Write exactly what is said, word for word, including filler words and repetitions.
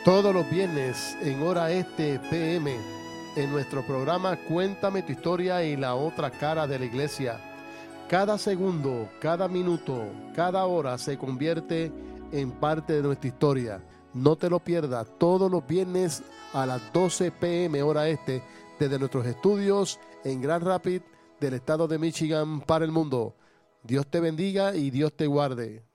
Todos los viernes en hora este P M en nuestro programa Cuéntame tu historia y la otra cara de la iglesia. Cada segundo, cada minuto, cada hora se convierte en parte de nuestra historia. No te lo pierdas todos los viernes a las doce P M hora este desde nuestros estudios en Grand Rapids del estado de Michigan para el mundo. Dios te bendiga y Dios te guarde.